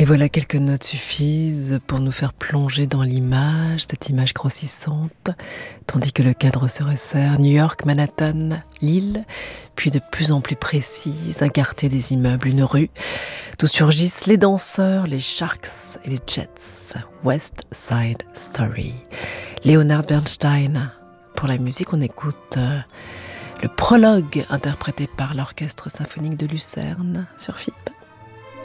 Et voilà, quelques notes suffisent pour nous faire plonger dans l'image, cette image grossissante, tandis que le cadre se resserre. New York, Manhattan, l'île, puis de plus en plus précise, un quartier des immeubles, une rue, d'où surgissent les danseurs, les Sharks et les Jets. West Side Story. Leonard Bernstein. Pour la musique, on écoute le prologue interprété par l'Orchestre symphonique de Lucerne sur FIP.